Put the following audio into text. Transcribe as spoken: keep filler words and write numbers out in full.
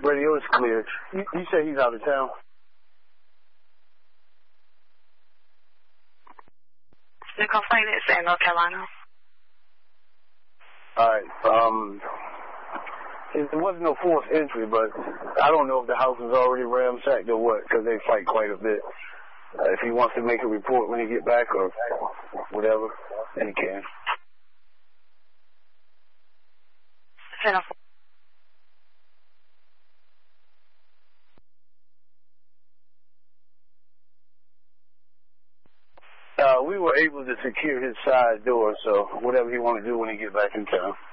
Radio is clear. You, you say he's out of town? The complainant is in North Carolina. All right. Um, it, there wasn't no forced entry, but I don't know if the house was already ransacked or what, because they fight quite a bit. Uh, if he wants to make a report when he get back or whatever, then he can. Uh, we were able to secure his side door, so whatever he want to do when he get back in town.